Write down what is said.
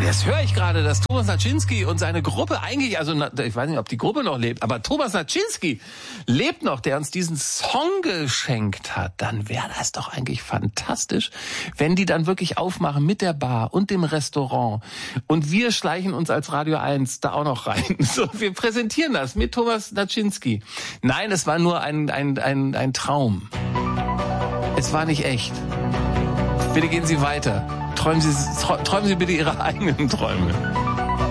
Jetzt höre ich gerade, dass Thomas Naczynski und seine Gruppe eigentlich, also ich weiß nicht, ob die Gruppe noch lebt, aber Thomas Naczynski lebt noch, der uns diesen Song geschenkt hat. Dann wäre das doch eigentlich fantastisch, wenn die dann wirklich aufmachen mit der Bar und dem Restaurant. Und wir schleichen uns als Radio 1 da auch noch rein. So, wir präsentieren das mit Thomas Naczynski. Nein, es war nur ein Traum. Es war nicht echt. Bitte gehen Sie weiter. Träumen Sie bitte Ihre eigenen Träume.